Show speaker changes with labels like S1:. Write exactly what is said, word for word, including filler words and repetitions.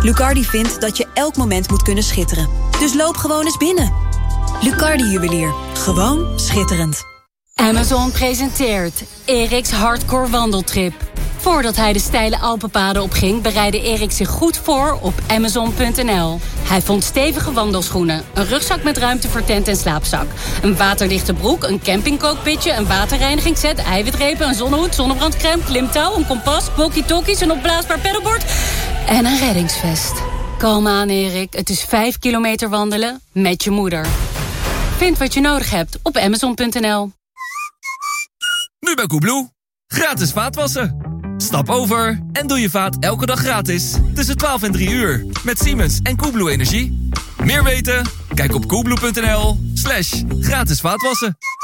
S1: Lucardi vindt dat je elk moment moet kunnen schitteren. Dus loop gewoon eens binnen. Lucardi Juwelier. Gewoon schitterend.
S2: Amazon presenteert Erik's Hardcore Wandeltrip. Voordat hij de steile Alpenpaden opging, bereidde Erik zich goed voor op Amazon punt n l. Hij vond stevige wandelschoenen, een rugzak met ruimte voor tent en slaapzak, een waterdichte broek, een campingkookpitje, een waterreinigingsset, eiwitrepen, een zonnehoed, zonnebrandcrème, klimtouw, een kompas, walkie-talkies, een opblaasbaar pedalboard en een reddingsvest. Kalm aan, Erik. Het is vijf kilometer wandelen met je moeder. Vind wat je nodig hebt op Amazon punt n l.
S3: Nu bij Koebloe. Gratis vaatwassen. Stap over en doe je vaat elke dag gratis. Tussen twaalf en drie uur. Met Siemens en Koebloe Energie. Meer weten? Kijk op koebloe punt n l slash gratis vaatwassen.